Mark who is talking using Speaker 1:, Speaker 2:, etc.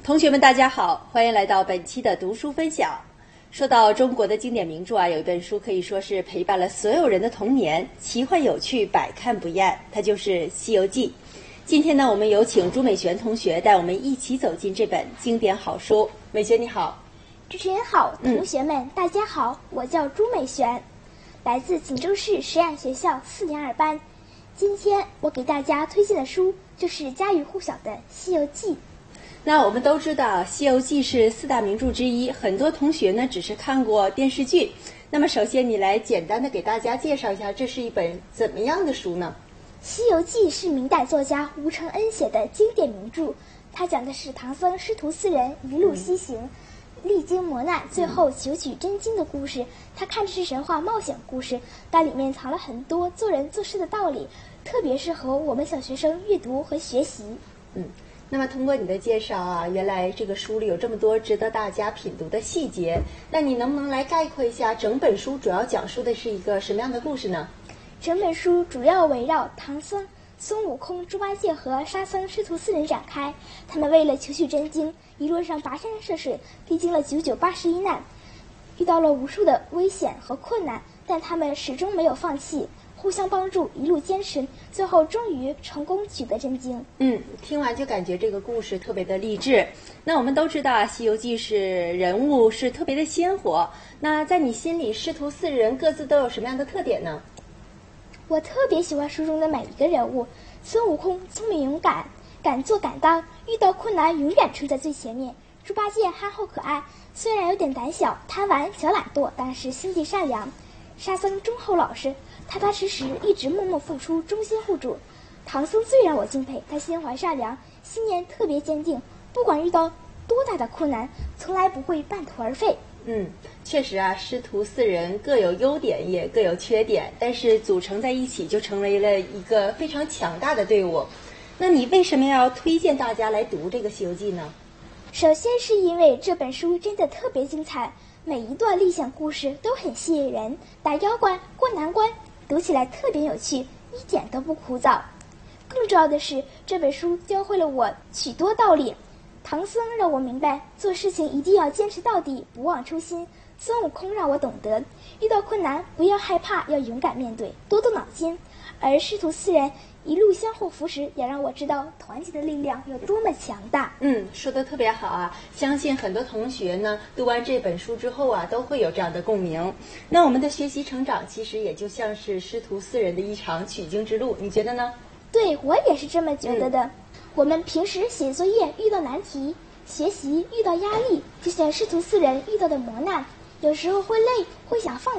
Speaker 1: 同学们，大家好，欢迎来到本期的读书分享。说到中国的经典名著啊，有一本书可以说是陪伴了所有人的童年，奇幻有趣，百看不厌，它就是《西游记》。今天呢，我们有请朱美璇同学带我们一起走进这本经典好书。美璇你好。
Speaker 2: 主持人好，同学们、大家好，我叫朱美璇，来自锦州市实验学校402班。今天我给大家推荐的书就是家喻户晓的《西游记》。
Speaker 1: 那我们都知道，《西游记》是4大名著之一，很多同学呢只是看过电视剧。那么，首先你来简单的给大家介绍一下，这是一本怎么样的书呢？
Speaker 2: 《西游记》是明代作家吴承恩写的经典名著，它讲的是唐僧师徒4人一路西行，历经磨难，最后求取真经的故事。它看着是神话冒险故事，但里面藏了很多做人做事的道理，特别适合我们小学生阅读和学习。
Speaker 1: 那么通过你的介绍啊，原来这个书里有这么多值得大家品读的细节。那你能不能来概括一下整本书主要讲述的是一个什么样的故事呢？
Speaker 2: 整本书主要围绕唐僧、孙悟空、猪八戒和沙僧师徒4人展开。他们为了求取真经，一路上跋山涉水，历经了9981难，遇到了无数的危险和困难，但他们始终没有放弃，互相帮助，一路坚持，最后终于成功取得真经。
Speaker 1: 听完就感觉这个故事特别的励志。那我们都知道啊，《西游记》是人物是特别的鲜活。那在你心里，师徒4人各自都有什么样的特点呢？
Speaker 2: 我特别喜欢书中的每一个人物。孙悟空聪明勇敢，敢做敢当，遇到困难永远冲在最前面。猪八戒憨厚可爱，虽然有点胆小、贪玩、小懒惰，但是心地善良。沙僧忠厚老实，踏踏实实，一直默默付出，忠心护主。唐僧最让我敬佩，他心怀善良，信念特别坚定，不管遇到多大的困难，从来不会半途而废。
Speaker 1: 确实啊，师徒4人各有优点，也各有缺点，但是组成在一起就成为了一个非常强大的队伍。那你为什么要推荐大家来读这个《西游记》呢？
Speaker 2: 首先是因为这本书真的特别精彩，每一段历险故事都很吸引人，打妖怪、过难关，读起来特别有趣，一点都不枯燥。更重要的是，这本书教会了我许多道理。唐僧让我明白做事情一定要坚持到底，不忘初心。孙悟空让我懂得遇到困难不要害怕，要勇敢面对，多动脑筋。而师徒4人一路相互扶持，也让我知道团结的力量有多么强大。
Speaker 1: 说得特别好啊！相信很多同学呢读完这本书之后啊，都会有这样的共鸣。那我们的学习成长其实也就像是师徒4人的一场取经之路，你觉得呢？
Speaker 2: 对，我也是这么觉得的。我们平时写作业遇到难题，学习遇到压力，就像师徒4人遇到的磨难，有时候会累，会想放弃。